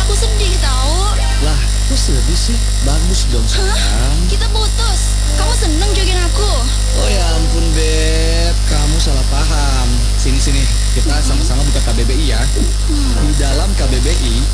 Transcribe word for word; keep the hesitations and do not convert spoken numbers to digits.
aku sedih tahu. Lah, kok sedih sih? Bagus dong Hah? sayang. Kita putus. Kamu seneng jagain aku? Oh ya ampun Beb, kamu salah paham. Sini sini, kita sama-sama buka K B B I ya. Di dalam K B B I